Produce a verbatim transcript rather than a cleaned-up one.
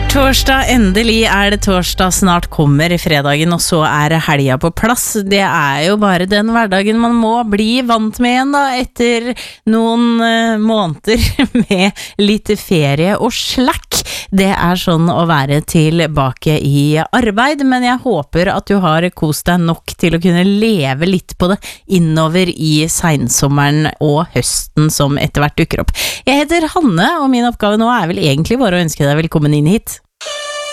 Torsdag, endelig er det torsdag, snart kommer fredagen, og så er helga på plass. Det er jo bare den hverdagen man må bli vant med igjen da, etter noen uh, måneder med litt ferie og slack. Det er sånn å være tilbake i arbeid, men jeg håper at du har kost deg nok til å kunne leve litt på det innover i sensommeren og høsten som etter hvert dukker opp. Jeg heter Hanne, og min oppgave nå er vel egentlig bare å ønske deg velkommen inn hit.